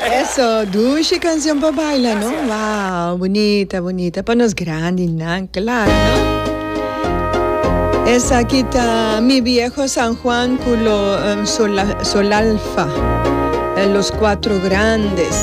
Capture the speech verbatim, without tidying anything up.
Eso, dulce canción para bailar, ¿no? Wow, bonita, bonita. Para los grandes, ¿no? Claro, ¿no? Esa aquí está mi viejo San Juan con lo um, sol, sol alfa, eh, los cuatro grandes.